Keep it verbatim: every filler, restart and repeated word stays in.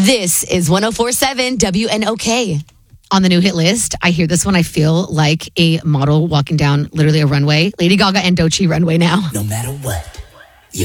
This is one oh four point seven W N O K. On the new hit list, I hear this one, I feel like a model walking down literally a runway. Lady Gaga and Doechii runway now. No matter what.